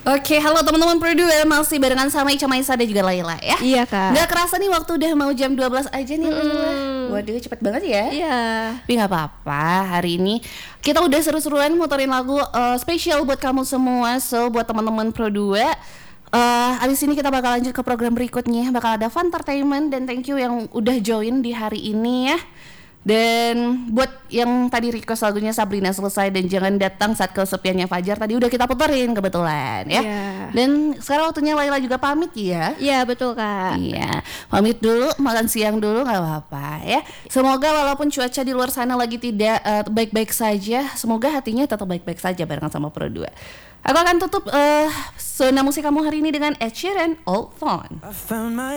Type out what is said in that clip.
Oke, halo teman-teman Pro2, masih barengan sama Ica Maisa dan juga Laila ya. Iya kak. Gak kerasa nih waktu udah mau jam 12 aja nih Laila. Waduh cepet banget ya. Iya. Tapi gak apa-apa, hari ini kita udah seru-seruan muterin lagu spesial buat kamu semua. So buat teman-teman Pro2, abis ini kita bakal lanjut ke program berikutnya. Bakal ada Fun Entertainment dan thank you yang udah join di hari ini ya. Dan buat yang tadi request lagunya Sabrina Selesai dan Jangan Datang Saat Kesepiannya Fajar, tadi udah kita puterin kebetulan ya. Dan sekarang waktunya Laila juga pamit ya. Iya betul kak. Iya, pamit dulu, makan siang dulu gak apa-apa ya. Semoga walaupun cuaca di luar sana lagi tidak baik-baik saja, semoga hatinya tetap baik-baik saja barengan sama Pro2. Aku akan tutup zona musik kamu hari ini dengan Ed Sheeran, All Fun.